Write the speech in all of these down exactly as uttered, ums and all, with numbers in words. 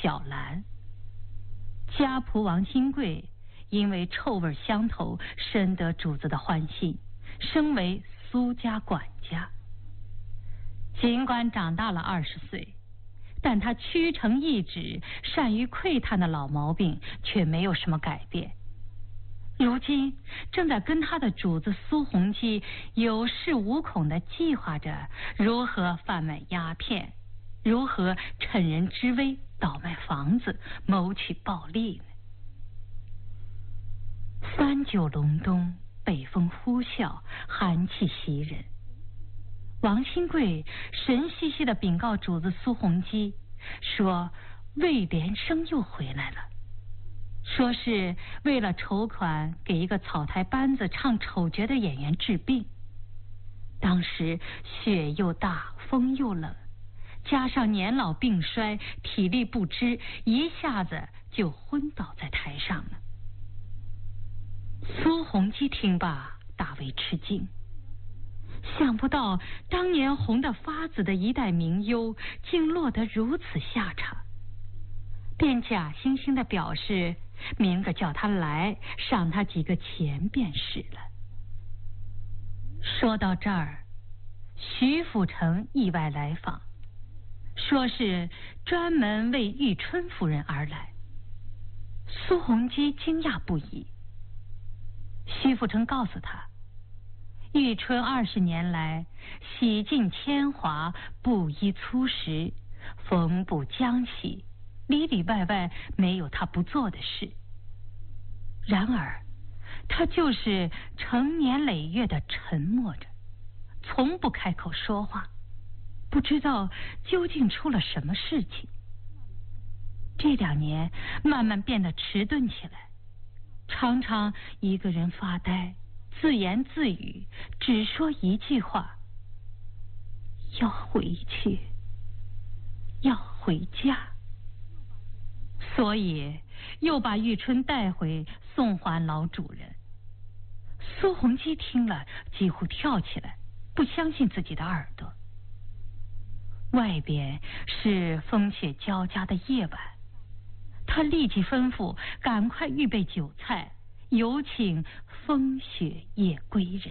小兰。家仆王新贵因为臭味相投，深得主子的欢心，升为苏家管家。尽管长大了二十岁，但他屈诚意志、善于窥探的老毛病却没有什么改变。如今正在跟他的主子苏弘基有恃无恐地计划着如何贩卖鸦片，如何趁人之危倒卖房子，谋取暴利呢。三九隆冬，北风呼啸，寒气袭人。王新贵神兮兮地禀告主子苏弘基，说魏连生又回来了，说是为了筹款给一个草台班子唱丑角的演员治病。当时雪又大，风又冷，加上年老病衰，体力不支，一下子就昏倒在台上了。苏弘基听罢大为吃惊，想不到当年红得发紫的一代名优竟落得如此下场，便假惺惺地表示明个叫他来赏他几个钱便是了。说到这儿，徐辅成意外来访，说是专门为玉春夫人而来。苏弘基惊讶不已。徐辅成告诉他，玉春二十年来洗尽铅华，布衣粗食，缝补浆洗，里里外外没有他不做的事。然而他就是成年累月的沉默着，从不开口说话，不知道究竟出了什么事情。这两年慢慢变得迟钝起来，常常一个人发呆，自言自语，只说一句话：要回去，要回家。所以又把玉春带回送还老主人。苏弘基听了几乎跳起来，不相信自己的耳朵。外边是风雪交加的夜晚，他立即吩咐赶快预备酒菜，有请风雪夜归人。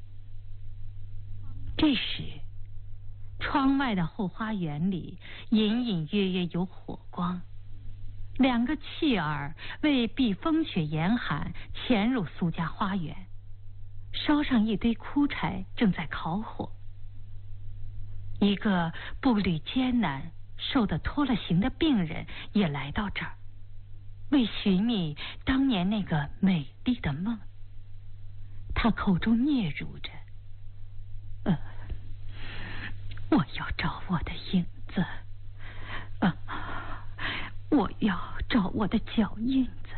这时窗外的后花园里隐隐约约有火光，两个弃儿为避风雪严寒潜入苏家花园，烧上一堆枯柴，正在烤火。一个步履艰难、瘦得脱了形的病人也来到这儿，为寻觅当年那个美丽的梦。他口中嗫嚅着：呃，我要找我的影子，呃，我要找我的脚印子。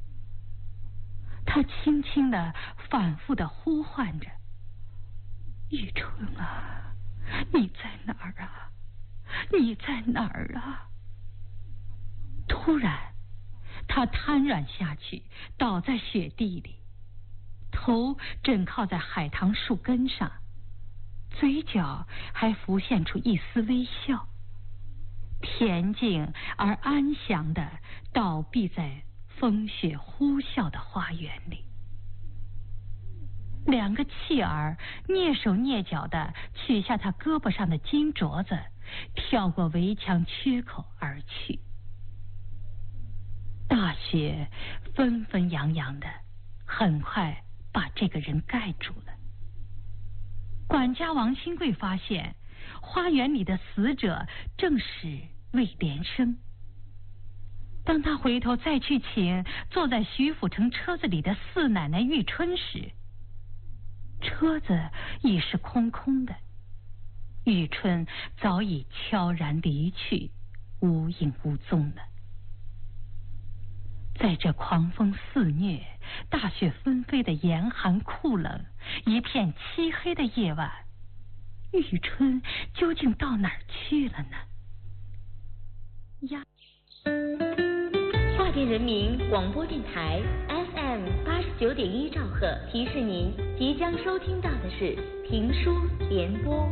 他轻轻地反复地呼唤着：玉春啊，你在哪儿啊？你在哪儿啊？突然他瘫软下去，倒在雪地里，头枕靠在海棠树根上，嘴角还浮现出一丝微笑，恬静而安详地倒闭在风雪呼啸的花园里。两个弃儿蹑手蹑脚地取下他胳膊上的金镯子，跳过围墙缺口而去。大雪纷纷扬扬的，很快把这个人盖住了。管家王新贵发现花园里的死者正是魏连生。当他回头再去请坐在徐辅成车子里的四奶奶玉春时，车子已是空空的，玉春早已悄然离去，无影无踪了。在这狂风肆虐、大雪纷飞的严寒酷冷、一片漆黑的夜晚，玉春究竟到哪儿去了呢？呀， 华电人民广播电台 F M 八十九点一兆赫提示您，即将收听到的是评书联播。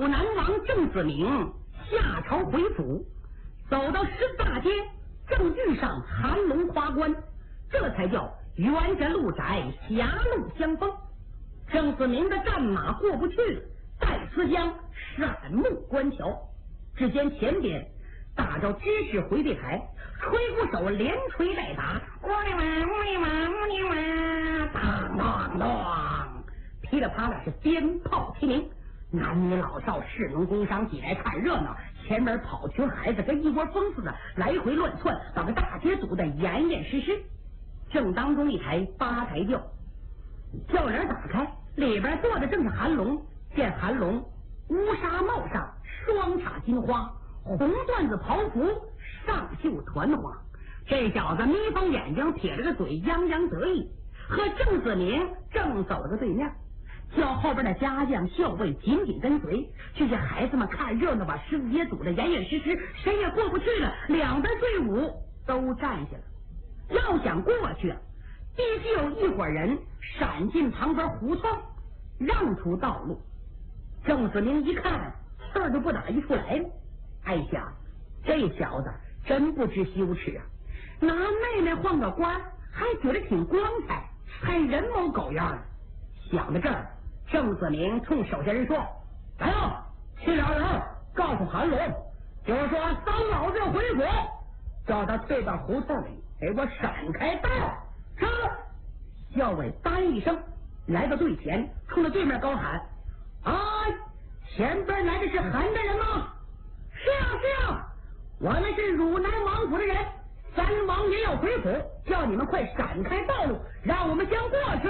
汝南王郑子明下朝回府，走到十大街，正遇上韩龙夸官，这才叫沿着路窄，狭路相逢。郑子明的战马过不去，再次将闪目观瞧，只见前边打着知识回避台，吹鼓手连吹带打，呜哩哇呜哩哇呜哩哇，当当当，噼里啪啦是鞭炮齐鸣，男女老少士农工商挤来看热闹，前面跑群孩子跟一窝蜂似的来回乱窜，把个大街堵得严严实实。正当中一台八抬轿，轿帘打开，里边坐的正是韩龙。见韩龙乌纱帽上双插金花，红缎子袍服上绣团花，这小子眯缝眼睛，撇着个嘴，洋洋得意，和郑子明正走着对面。轿后边的家将校尉紧紧跟随，这些孩子们看热闹，把十字街堵得严严实实，谁也过不去了。两边队伍都站下了，要想过去啊，必须有一伙人闪进旁边胡同，让出道路。郑子明一看，气儿就不打一处来了。哎呀，这小子真不知羞耻啊！拿妹妹换个官，还觉得挺光彩，还人模狗样的。想到这儿，郑子明冲手下人说：“来呀，去俩人告诉韩龙，就是说三老子回府，叫他退到胡同里，给我闪开道。”是。校尉答应一声，来到队前，冲着对面高喊：“啊，前边来的是韩家人吗？”“是啊，是啊，我们是汝南王府的人，三王爷要回府，叫你们快闪开道路，让我们先过去。”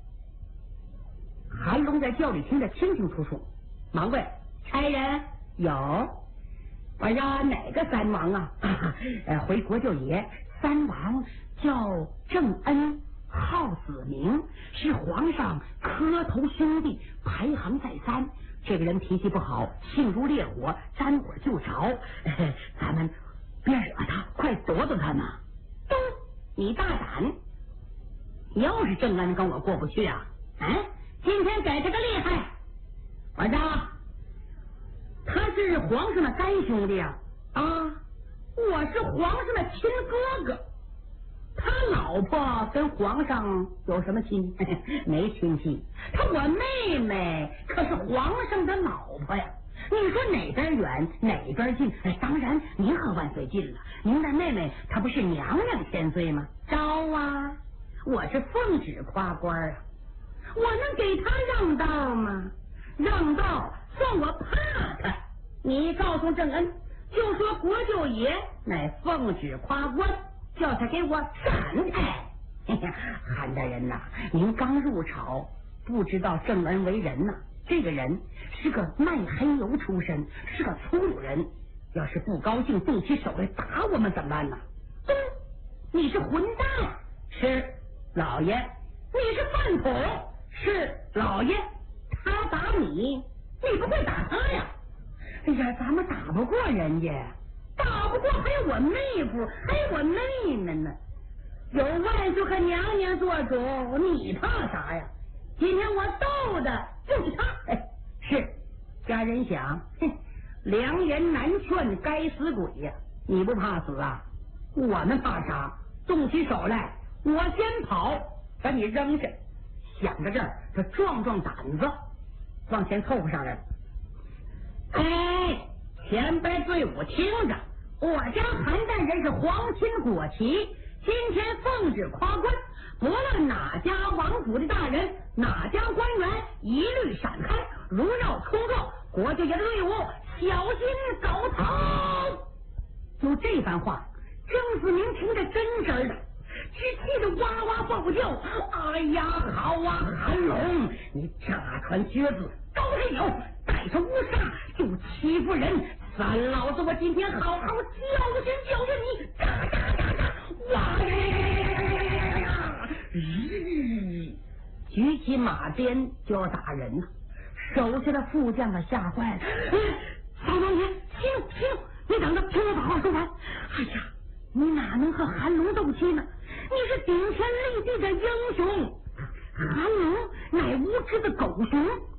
韩龙在轿里听得清清楚楚，忙问：“差人有？我说哪个三王啊？”“呃，回国舅爷，三王叫郑恩，号子明，是皇上磕头兄弟，排行在三。这个人脾气不好，性如烈火，沾火就着。呃、咱们别惹他，快躲躲他嘛！”“咚，你大胆！又是郑恩跟我过不去啊？啊，今天给他个厉害！我说他是皇上的干兄弟啊！啊，我是皇上的亲哥哥。他老婆跟皇上有什么亲？没亲戚。他我妹妹可是皇上的老婆呀！你说哪边远哪边近？哎，当然您和万岁近了。您的妹妹她不是娘娘千岁吗？招啊！我是奉旨夸官啊！我能给他让道吗？让道算我怕他。你告诉郑恩，就说国舅爷乃奉旨夸官，叫他给我闪开。嘿呀，韩大人呐，您刚入朝，不知道郑恩为人呐。这个人是个卖黑油出身，是个粗鲁人。要是不高兴，动起手来打我们怎么办呢？嗯，你是混蛋，是老爷；你是饭桶，是老爷。他打你，你不会打他呀？哎呀，咱们打不过人家，打不过还有我妹夫，还有我妹妹呢。有万岁和娘娘做主，你怕啥呀？今天我斗的就是他。哎，是家人想，哼，良言难劝，该死鬼呀！你不怕死啊？我们怕啥？动起手来，我先跑，把你扔下。想到这儿，他壮壮胆子，往前凑合上来了。哎，前边队伍听着，我家韩大人是皇亲国戚，今天奉旨夸官，不论哪家王府的大人，哪家官员，一律闪开，如要冲撞国舅爷的队伍，小心狗头。有这番话，郑子明听着真真的，只气得哇哇暴叫。哎呀，好啊，韩龙，你炸穿靴子都是有，带上乌纱就欺负人，三老子我今天好好教训教训你！嘎嘎嘎嘎，哇呀呀！咦，举起马鞭就要打人了，手下的副将可吓坏了。三王爷，息怒息怒，你等着，听我把话说完。哎呀，你哪能和韩龙斗气呢？你是顶天立地的英雄，韩龙乃无知的狗熊。